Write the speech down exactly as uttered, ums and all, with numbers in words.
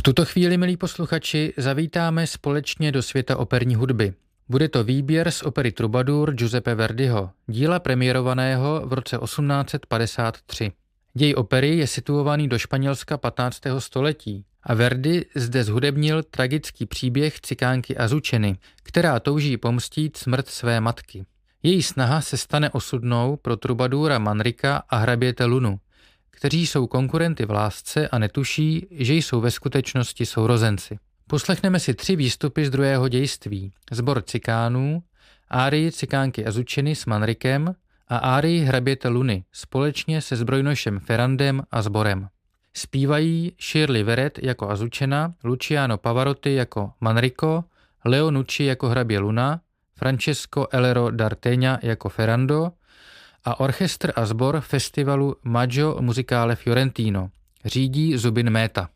tuto chvíli, milí posluchači, zavítáme společně do světa operní hudby. Bude to výběr z opery Troubadour Giuseppe Verdiho, díla premiérovaného v roce osmnáct set padesát tři. Děj opery je situovaný do Španělska patnáctého století a Verdi zde zhudebnil tragický příběh cikánky Azuceny, která touží pomstít smrt své matky. Její snaha se stane osudnou pro Troubadoura Manrika a hraběte Lunu, kteří jsou konkurenty v lásce a netuší, že jsou ve skutečnosti sourozenci. Poslechneme si tři výstupy z druhého dějství. Sbor cikánů, árii cikánky Azuceny s Manrikem a árii hraběte Luny společně se zbrojnošem Ferrandem a sborem. Zpívají Shirley Verret jako Azucena, Luciano Pavarotti jako Manrico, Leo Nucci jako hrabě Luna, Francesco Elero d'Artegna jako Ferrando a orchestr a sbor festivalu Maggio Musicale Fiorentino. Řídí Zubin Mehta.